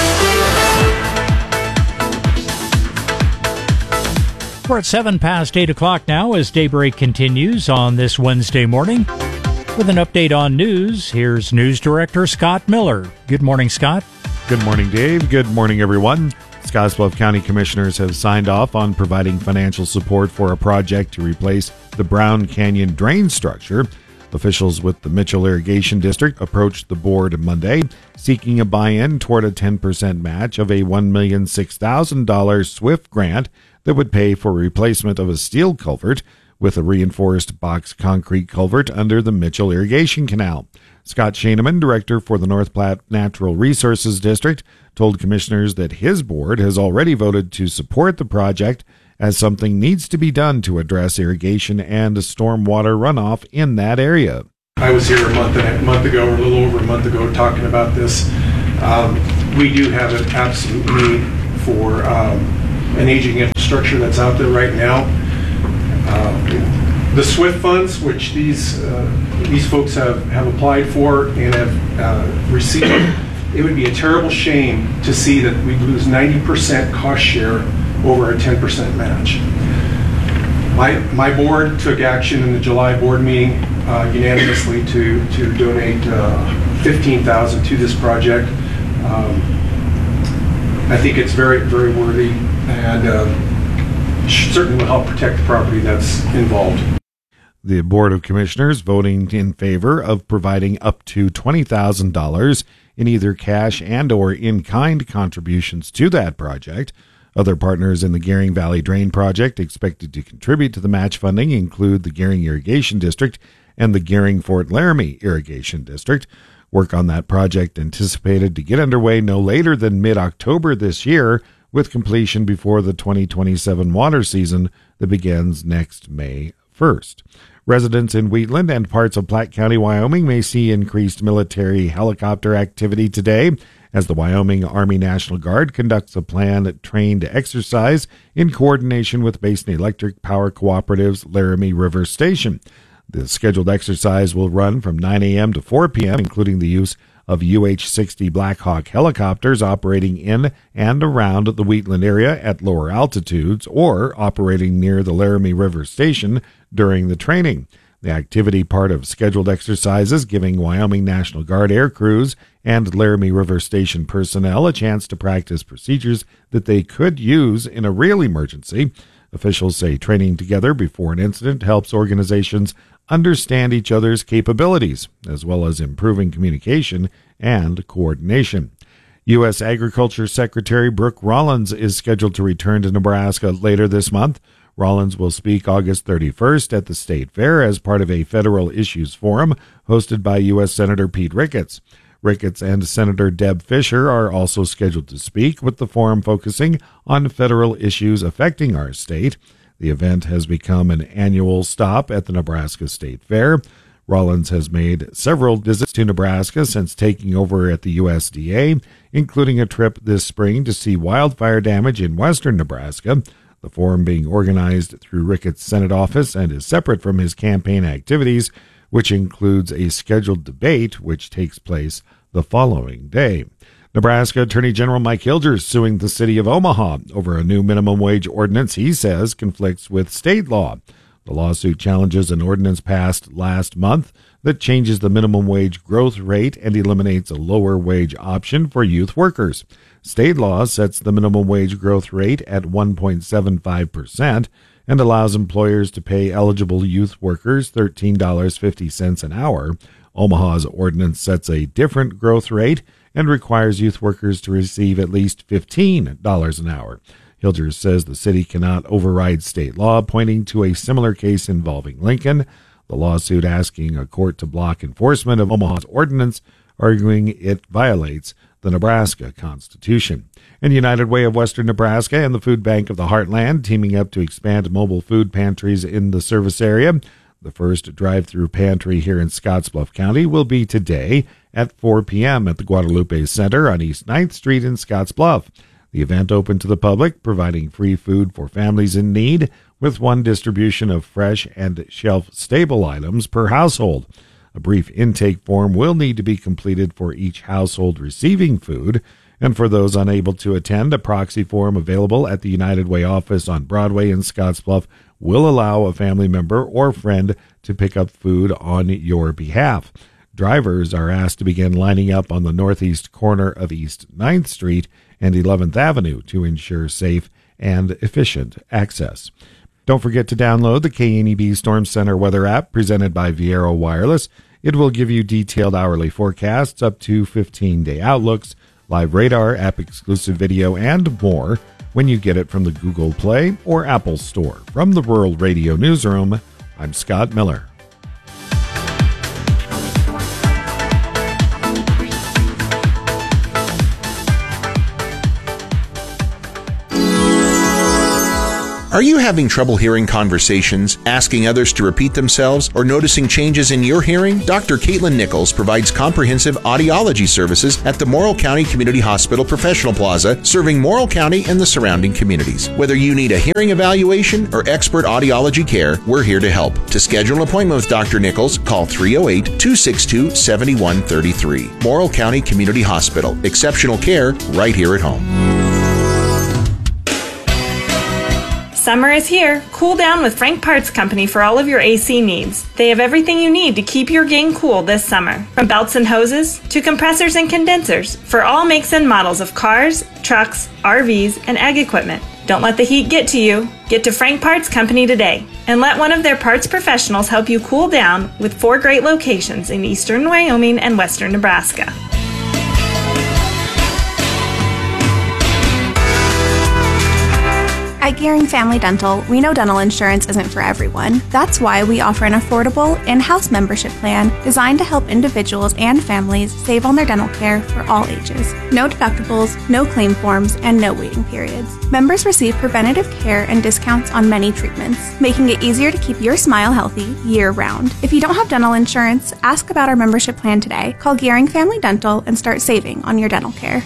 We're at seven past eight o'clock now as Daybreak continues on this Wednesday morning. With an update on news, here's News Director Scott Miller. Good morning, Scott. Good morning, Dave. Good morning, everyone. Scottsbluff County Commissioners have signed off on providing financial support for a project to replace the Brown Canyon drain structure. Officials with the Mitchell Irrigation District approached the board Monday, seeking a buy-in toward a ten percent match of a one million six thousand dollars SWIFT grant that would pay for replacement of a steel culvert with a reinforced box concrete culvert under the Mitchell Irrigation Canal. Scott Shaneman, director for the North Platte Natural Resources District, told commissioners that his board has already voted to support the project as something needs to be done to address irrigation and stormwater runoff in that area. I was here a month, and a month ago, or a little over a month ago, talking about this. Um, we do have an absolute need for um, an aging infrastructure that's out there right now. Uh, the SWIFT funds, which these uh, these folks have, have applied for and have uh, received, it would be a terrible shame to see that we lose ninety percent cost share over a ten percent match. My my board took action in the July board meeting uh, unanimously to to donate uh, fifteen thousand dollars to this project. Um, I think it's very very worthy, and uh, certainly will help protect the property that's involved. The Board of Commissioners voting in favor of providing up to twenty thousand dollars in either cash and or in-kind contributions to that project. Other partners in the Gering Valley Drain Project expected to contribute to the match funding include the Gering Irrigation District and the Gering-Fort Laramie Irrigation District. Work on that project anticipated to get underway no later than mid-October this year, with completion before the twenty twenty-seven water season that begins next May first. Residents in Wheatland and parts of Platte County, Wyoming may see increased military helicopter activity today as the Wyoming Army National Guard conducts a planned trained exercise in coordination with Basin Electric Power Cooperative's Laramie River Station. The scheduled exercise will run from nine a.m. to four p.m., including the use of U H sixty Black Hawk helicopters operating in and around the Wheatland area at lower altitudes or operating near the Laramie River Station during the training. The activity part of scheduled exercises giving Wyoming National Guard air crews and Laramie River Station personnel a chance to practice procedures that they could use in a real emergency. Officials say training together before an incident helps organizations understand each other's capabilities, as well as improving communication and coordination. U S Agriculture Secretary Brooke Rollins is scheduled to return to Nebraska later this month. Rollins will speak August thirty-first at the State Fair as part of a federal issues forum hosted by U S Senator Pete Ricketts. Ricketts and Senator Deb Fischer are also scheduled to speak, with the forum focusing on federal issues affecting our state. The event has become an annual stop at the Nebraska State Fair. Rollins has made several visits to Nebraska since taking over at the U S D A, including a trip this spring to see wildfire damage in western Nebraska. The forum being organized through Ricketts' Senate office and is separate from his campaign activities, which includes a scheduled debate which takes place the following day. Nebraska Attorney General Mike Hilgers suing the city of Omaha over a new minimum wage ordinance he says conflicts with state law. The lawsuit challenges an ordinance passed last month that changes the minimum wage growth rate and eliminates a lower wage option for youth workers. State law sets the minimum wage growth rate at one point seven five percent and allows employers to pay eligible youth workers thirteen dollars and fifty cents an hour. Omaha's ordinance sets a different growth rate and requires youth workers to receive at least fifteen dollars an hour. Hilgers says the city cannot override state law, pointing to a similar case involving Lincoln. The lawsuit asking a court to block enforcement of Omaha's ordinance, arguing it violates the Nebraska Constitution. And United Way of Western Nebraska and the Food Bank of the Heartland teaming up to expand mobile food pantries in the service area. The first drive-through pantry here in Scottsbluff County will be today at four p.m. at the Guadalupe Center on East ninth Street in Scottsbluff. The event open to the public, providing free food for families in need, with one distribution of fresh and shelf-stable items per household. A brief intake form will need to be completed for each household receiving food, and for those unable to attend, a proxy form available at the United Way office on Broadway in Scottsbluff will allow a family member or friend to pick up food on your behalf. Drivers are asked to begin lining up on the northeast corner of East ninth Street and eleventh Avenue to ensure safe and efficient access. Don't forget to download the K N E B Storm Center weather app presented by Viero Wireless. It will give you detailed hourly forecasts, up to fifteen-day outlooks, live radar, app-exclusive video, and more when you get it from the Google Play or Apple Store. From the Rural Radio Newsroom, I'm Scott Miller. Are you having trouble hearing conversations, asking others to repeat themselves, or noticing changes in your hearing? Doctor Caitlin Nichols provides comprehensive audiology services at the Morrill County Community Hospital Professional Plaza, serving Morrill County and the surrounding communities. Whether you need a hearing evaluation or expert audiology care, we're here to help. To schedule an appointment with Doctor Nichols, call three oh eight, two six two, seven one three three. Morrill County Community Hospital. Exceptional care right here at home. Summer is here. Cool down with Frank Parts Company for all of your A C needs. They have everything you need to keep your gang cool this summer. From belts and hoses to compressors and condensers for all makes and models of cars, trucks, R Vs, and ag equipment. Don't let the heat get to you. Get to Frank Parts Company today and let one of their parts professionals help you cool down with four great locations in eastern Wyoming and western Nebraska. At Gearing Family Dental, we know dental insurance isn't for everyone. That's why we offer an affordable in-house membership plan designed to help individuals and families save on their dental care for all ages. No deductibles, no claim forms, and no waiting periods. Members receive preventative care and discounts on many treatments, making it easier to keep your smile healthy year-round. If you don't have dental insurance, ask about our membership plan today. Call Gearing Family Dental and start saving on your dental care.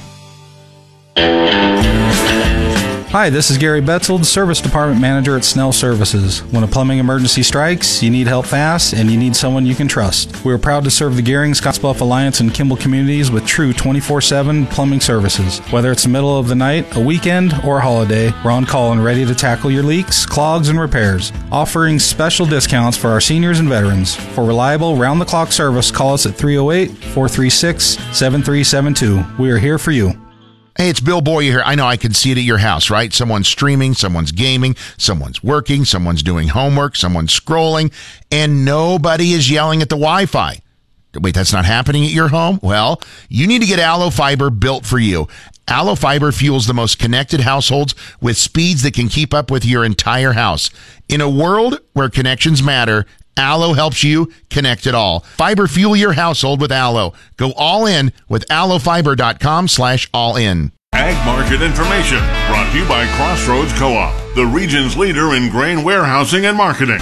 Hi, this is Gary Betzold, Service Department Manager at Snell Services. When a plumbing emergency strikes, you need help fast, and you need someone you can trust. We are proud to serve the Gehring, Scottsbluff Alliance, and Kimball communities with true twenty-four seven plumbing services. Whether it's the middle of the night, a weekend, or a holiday, we're on call and ready to tackle your leaks, clogs, and repairs. Offering special discounts for our seniors and veterans. For reliable, round-the-clock service, call us at three oh eight, four three six, seven three seven two. We are here for you. Hey, it's Bill Boyer here. I know I can see it at your house, right? Someone's streaming, someone's gaming, someone's working, someone's doing homework, someone's scrolling, and nobody is yelling at the Wi-Fi. Wait, that's not happening at your home? Well, you need to get Allo Fiber built for you. Allo Fiber fuels the most connected households with speeds that can keep up with your entire house. In a world where connections matter, Allo helps you connect it all. Fiber fuel your household with Allo. Go all in with allofiber.com slash all in. Ag market information brought to you by Crossroads Co-op, the region's leader in grain warehousing and marketing.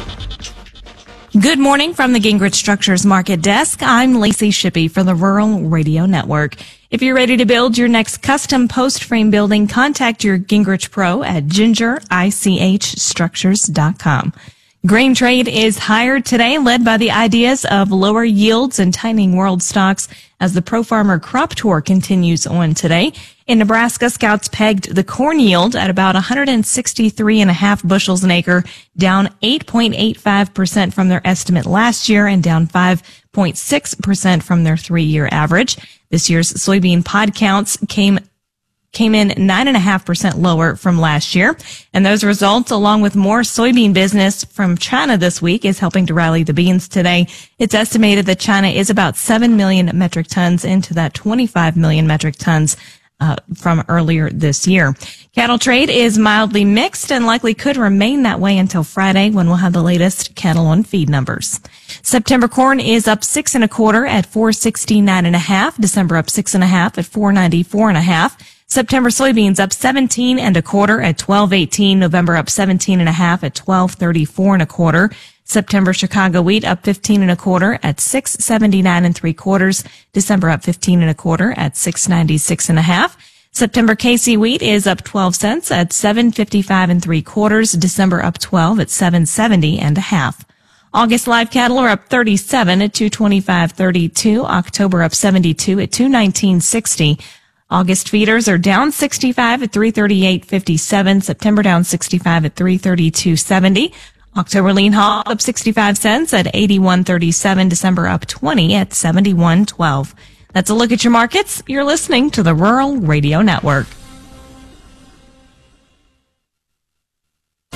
Good morning from the Gingrich Structures Market Desk. I'm Lacey Shippey for the Rural Radio Network. If you're ready to build your next custom post frame building, contact your Gingrich Pro at ginger ich structures dot com. Grain trade is higher today, led by the ideas of lower yields and tightening world stocks as the Pro Farmer Crop Tour continues on today. In Nebraska, scouts pegged the corn yield at about one hundred sixty-three and a half bushels an acre, down eight point eight five percent from their estimate last year and down five point six percent from their three-year average. This year's soybean pod counts came came in nine point five percent lower from last year. And those results, along with more soybean business from China this week, is helping to rally the beans today. It's estimated that China is about seven million metric tons into that twenty-five million metric tons uh, from earlier this year. Cattle trade is mildly mixed and likely could remain that way until Friday, when we'll have the latest cattle on feed numbers. September corn is up six and a quarter at four sixty-nine and a half. December up six and a half at four ninety-four and a half. September soybeans up seventeen and a quarter at twelve eighteen. November up seventeen and a half at twelve thirty-four and a quarter. September Chicago wheat up fifteen and a quarter at six seventy-nine and three quarters. December up fifteen and a quarter at six ninety-six and a half. September K C wheat is up twelve cents at seven fifty-five and three quarters. December up twelve at seven seventy and a half. August live cattle are up thirty-seven at two twenty-five thirty-two. October up seventy-two at two nineteen sixty. August feeders are down sixty-five at three thirty-eight fifty-seven. September down sixty-five at three thirty-two seventy. October lean hog up sixty-five cents at eighty-one thirty-seven. December up twenty at seventy-one twelve. That's a look at your markets. You're listening to the Rural Radio Network.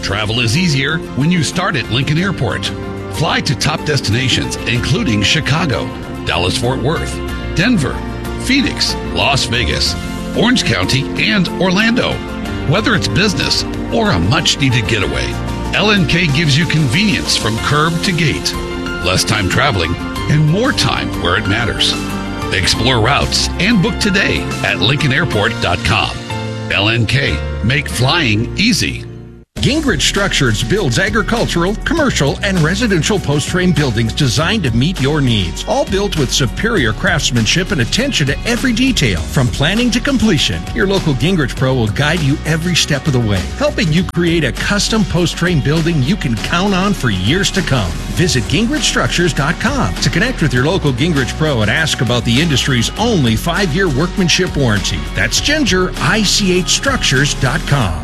Travel is easier when you start at Lincoln Airport. Fly to top destinations including Chicago, Dallas-Fort Worth, Denver, Phoenix, Las Vegas, Orange County, and Orlando. Whether it's business or a much-needed getaway, L N K gives you convenience from curb to gate, less time traveling, and more time where it matters. Explore routes and book today at lincoln airport dot com. L N K, make flying easy. Gingrich Structures builds agricultural, commercial, and residential post-frame buildings designed to meet your needs. All built with superior craftsmanship and attention to every detail. From planning to completion, your local Gingrich Pro will guide you every step of the way, helping you create a custom post-frame building you can count on for years to come. Visit gingrich structures dot com to connect with your local Gingrich Pro and ask about the industry's only five-year workmanship warranty. That's ginger I C H structures dot com.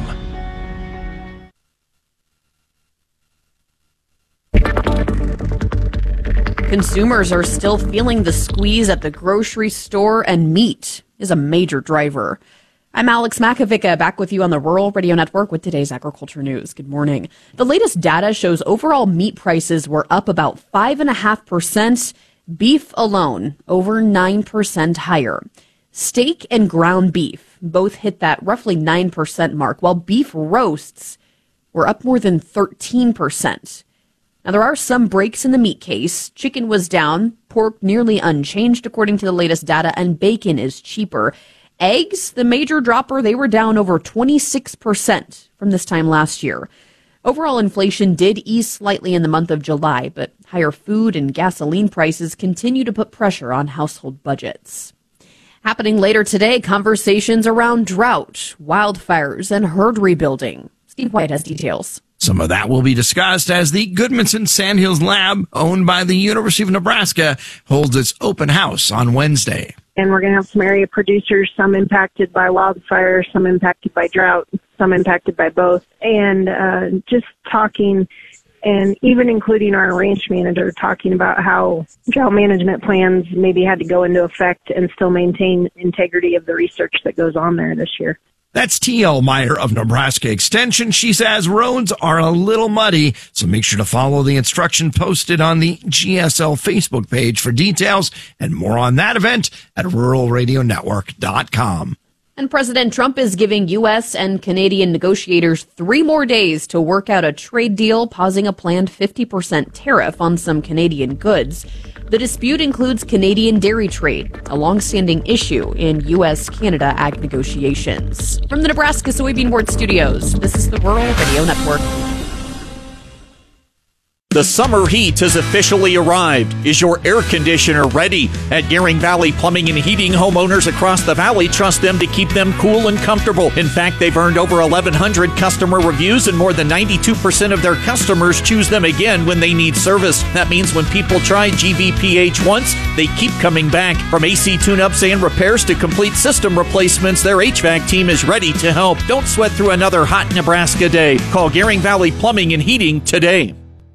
Consumers are still feeling the squeeze at the grocery store, and meat is a major driver. I'm Alex Makovica, back with you on the Rural Radio Network with today's agriculture news. Good morning. The latest data shows overall meat prices were up about five point five percent. Beef alone, over nine percent higher. Steak and ground beef both hit that roughly nine percent mark, while beef roasts were up more than thirteen percent. Now, there are some breaks in the meat case. Chicken was down, pork nearly unchanged according to the latest data, and bacon is cheaper. Eggs, the major dropper, they were down over twenty-six percent from this time last year. Overall inflation did ease slightly in the month of July, but higher food and gasoline prices continue to put pressure on household budgets. Happening later today, conversations around drought, wildfires, and herd rebuilding. Steve White has details. Some of that will be discussed as the Goodmanson Sandhills Lab, owned by the University of Nebraska, holds its open house on Wednesday. And we're going to have some area producers, some impacted by wildfire, some impacted by drought, some impacted by both. And uh, just talking, and even including our ranch manager, talking about how drought management plans maybe had to go into effect and still maintain integrity of the research that goes on there this year. That's T L Meyer of Nebraska Extension. She says roads are a little muddy, so make sure to follow the instruction posted on the G S L Facebook page for details, and more on that event at rural radio network dot com. And President Trump is giving U S and Canadian negotiators three more days to work out a trade deal, pausing a planned fifty percent tariff on some Canadian goods. The dispute includes Canadian dairy trade, a long-standing issue in U S Canada ag negotiations. From the Nebraska Soybean Board Studios, this is the Rural Radio Network. The summer heat has officially arrived. Is your air conditioner ready? At Gehring Valley Plumbing and Heating, homeowners across the valley trust them to keep them cool and comfortable. In fact, they've earned over eleven hundred customer reviews, and more than ninety-two percent of their customers choose them again when they need service. That means when people try G V P H once, they keep coming back. From A C tune-ups and repairs to complete system replacements, their H V A C team is ready to help. Don't sweat through another hot Nebraska day. Call Gehring Valley Plumbing and Heating today.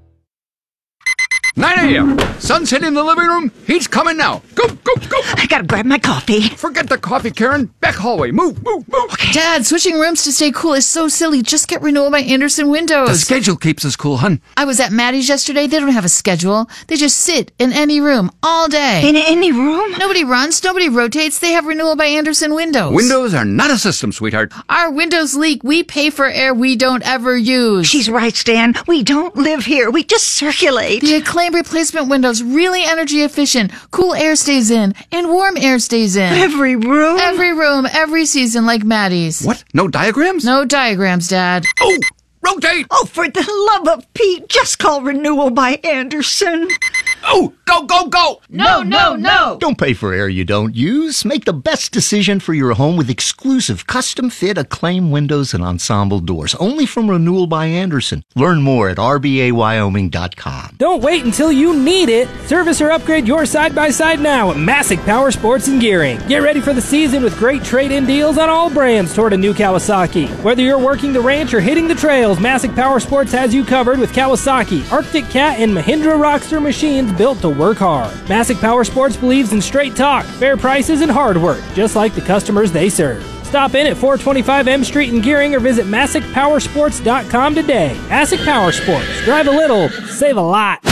nine a.m. Sun's hitting the living room. He's coming now. Go, go, go. I gotta grab my coffee. Forget the coffee, Karen. Back hallway. Move, move, move. Okay. Dad, switching rooms to stay cool is so silly. Just get renewal by Andersen Windows. The schedule keeps us cool, hun. I was at Maddie's yesterday. They don't have a schedule. They just sit in any room all day. In any room? Nobody runs. Nobody rotates. They have renewal by Andersen Windows. Windows are not a system, sweetheart. Our windows leak. We pay for air we don't ever use. She's right, Stan. We don't live here. We just circulate. The Acclaim replacement windows really energy efficient. Cool air stays in and warm air stays in. Every room? Every room, every season, like Maddie's. What? No diagrams? No diagrams, Dad. Oh, rotate! Oh, for the love of Pete, just call Renewal by Andersen. Oh, go, go, go! No, no, no! Don't pay for air you don't use. Make the best decision for your home with exclusive custom-fit Acclaim windows and ensemble doors. Only from Renewal by Andersen. Learn more at r b a wyoming dot com. Don't wait until you need it. Service or upgrade your side-by-side now at Massic Power Sports in Gehring. Get ready for the season with great trade-in deals on all brands toward a new Kawasaki. Whether you're working the ranch or hitting the trails, Massic Power Sports has you covered with Kawasaki, Arctic Cat, and Mahindra Rockster machines built to work hard. Massic Power Sports believes in straight talk, fair prices, and hard work, just like the customers they serve. Stop in at four twenty-five M Street in Gearing or visit Masick Power Sports dot com today. Masick Power Sports. Drive a little, save a lot.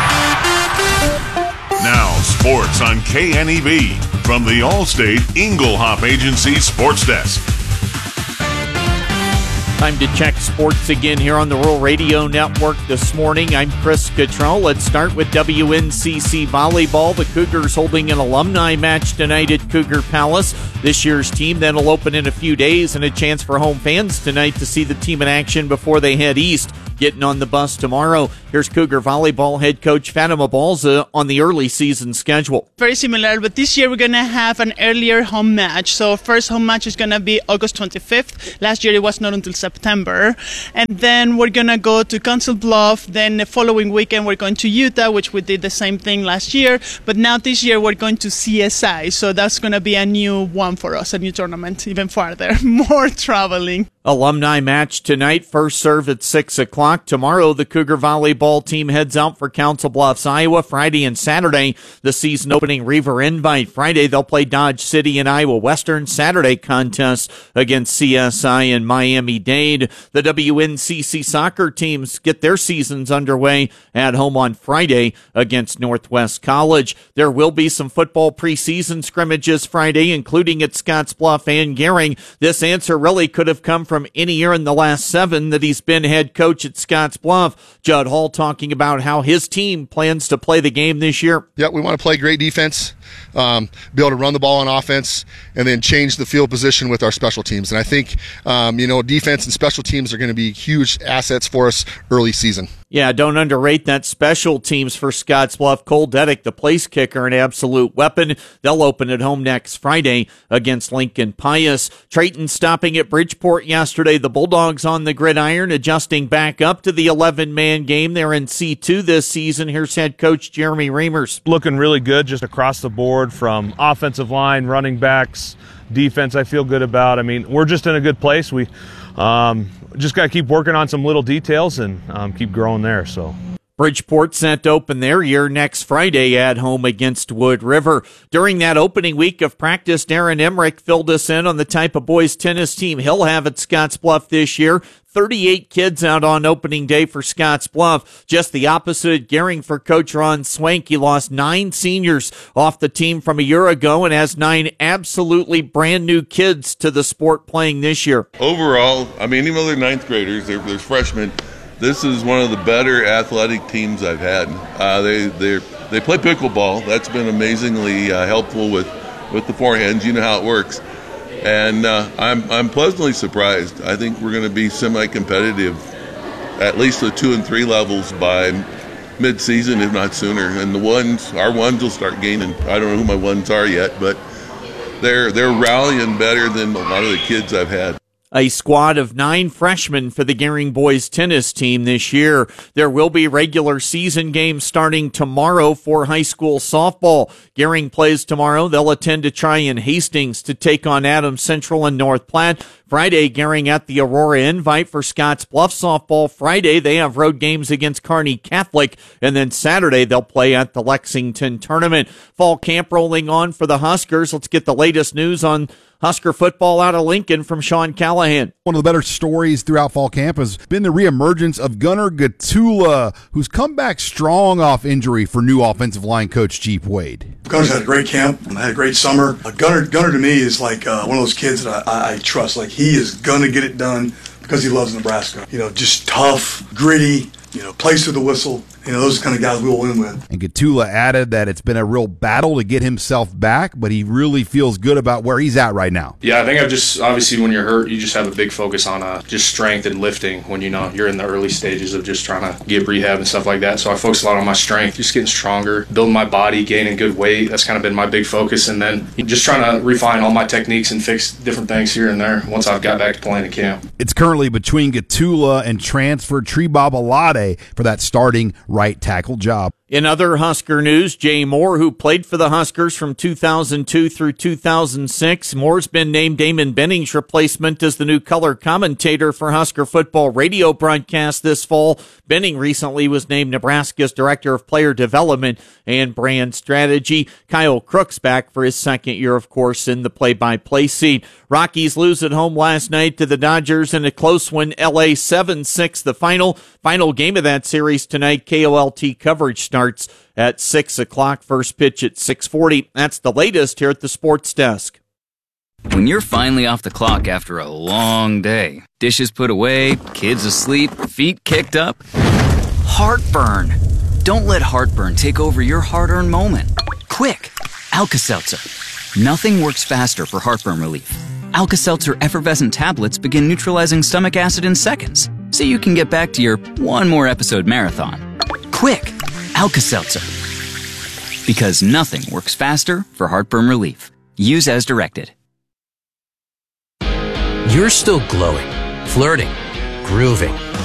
Now, sports on K N E B from the Allstate Inglehop Agency Sports Desk. Time to check sports again here on the Rural Radio Network this morning. I'm Chris Cottrell. Let's start with W N C C Volleyball. The Cougars holding an alumni match tonight at Cougar Palace. This year's team then will open in a few days, and a chance for home fans tonight to see the team in action before they head east, getting on the bus tomorrow. Here's Cougar Volleyball head coach Fatima Balza on the early season schedule. Very similar, but this year we're going to have an earlier home match. So first home match is going to be August twenty-fifth. Last year it was not until September. And then we're going to go to Council Bluff. Then the following weekend we're going to Utah, which we did the same thing last year. But now this year we're going to C S I. So that's going to be a new one for us, a new tournament, even farther. More traveling. Alumni match tonight, first serve at six o'clock. Tomorrow, the Cougar Volleyball team heads out for Council Bluffs, Iowa. Friday and Saturday, the season opening Reaver Invite. Friday, they'll play Dodge City and Iowa Western. Saturday, contest against C S I and Miami-Dade. The W N C C soccer teams get their seasons underway at home on Friday against Northwest College. There will be some football preseason scrimmages Friday, including at Scottsbluff and Gering. This answer really could have come from any year in the last seven that he's been head coach at Scottsbluff. Judd Hall talking about how his team plans to play the game this year. Yeah, we want to play great defense, um, be able to run the ball on offense, and then change the field position with our special teams. And I think, um, you know, defense and special teams are going to be huge assets for us early season. Yeah, don't underrate that special teams for Scottsbluff. Cole Deddick, the place kicker, an absolute weapon. They'll open at home next Friday against Lincoln Pius. Trayton stopping at Bridgeport yesterday. The Bulldogs on the gridiron, adjusting back up to the eleven-man game. They're in C two this season. Here's head coach Jeremy Reimers. Looking really good just across the board from offensive line, running backs, defense. I feel good about. I mean, we're just in a good place. We um, just got to keep working on some little details and um, keep growing there. So. Bridgeport set to open their year next Friday at home against Wood River. During that opening week of practice, Darren Emmerich filled us in on the type of boys tennis team he'll have at Scottsbluff this year. thirty-eight kids out on opening day for Scottsbluff. Just the opposite at Gering for Coach Ron Swank. He lost nine seniors off the team from a year ago and has nine absolutely brand new kids to the sport playing this year. Overall, I mean, even though they're ninth graders, they're, they're freshmen, this is one of the better athletic teams I've had. Uh, they they they play pickleball. That's been amazingly uh, helpful with, with the forehands. You know how it works. And uh, I'm I'm pleasantly surprised. I think we're going to be semi-competitive, at least the two and three levels by mid-season, if not sooner. And the ones, our ones will start gaining. I don't know who my ones are yet, but they're they're rallying better than a lot of the kids I've had. A squad of nine freshmen for the Gering boys tennis team this year. There will be regular season games starting tomorrow for high school softball. Gering plays tomorrow. They'll attend to try in Hastings to take on Adams Central and North Platte. Friday, Gering at the Aurora Invite for Scottsbluff softball. Friday, they have road games against Kearney Catholic. And then Saturday, they'll play at the Lexington tournament. Fall camp rolling on for the Huskers. Let's get the latest news on Husker football out of Lincoln from Sean Callahan. One of the better stories throughout fall camp has been the reemergence of Gunnar Gatula, who's come back strong off injury for new offensive line coach Jeep Wade. Gunner's had a great camp. I had a great summer. Uh, Gunner, Gunner to me is like uh, one of those kids that I, I, I trust. Like he is gonna get it done because he loves Nebraska. You know, just tough, gritty. You know, plays through the whistle. You know, those are the kind of guys we'll win with. And Gatula added that it's been a real battle to get himself back, but he really feels good about where he's at right now. Yeah, I think I've just, obviously when you're hurt, you just have a big focus on uh, just strength and lifting when you know you're in the early stages of just trying to get rehab and stuff like that. So I focus a lot on my strength, just getting stronger, building my body, gaining good weight. That's kind of been my big focus. And then just trying to refine all my techniques and fix different things here and there once I've got back to playing in camp. It's currently between Gatula and transfer Tree Bob Alade for that starting right tackle job. In other Husker news, Jay Moore, who played for the Huskers from two thousand two through two thousand six, Moore's been named Damon Benning's replacement as the new color commentator for Husker football radio broadcast this fall. Benning recently was named Nebraska's Director of Player Development and Brand Strategy. Kyle Crook's back for his second year, of course, in the play-by-play seat. Rockies lose at home last night to the Dodgers in a close one. L A seven six the final. Final game of that series tonight. K O L T coverage starts at six o'clock. First pitch at six forty. That's the latest here at the Sports Desk. When you're finally off the clock after a long day, dishes put away, kids asleep, feet kicked up, heartburn. Don't let heartburn take over your hard-earned moment. Quick, Alka-Seltzer. Nothing works faster for heartburn relief. Alka-Seltzer effervescent tablets begin neutralizing stomach acid in seconds, so you can get back to your one more episode marathon. Quick, Alka-Seltzer. Because nothing works faster for heartburn relief. Use as directed. You're still glowing, flirting, grooving,